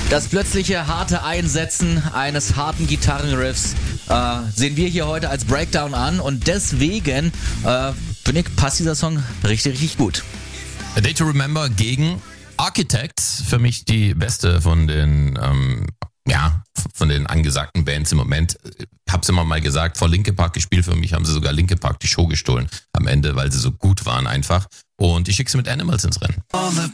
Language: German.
Das plötzliche harte Einsetzen eines harten Gitarrenriffs sehen wir hier heute als Breakdown an und deswegen, finde ich, passt dieser Song richtig, richtig gut. A Day to Remember gegen Architects, für mich die beste von den von den angesagten Bands im Moment. Ich hab's immer mal gesagt, vor Linkin Park gespielt, für mich haben sie sogar Linkin Park die Show gestohlen am Ende, weil sie so gut waren einfach. Und ich schicke sie mit Animals ins Rennen.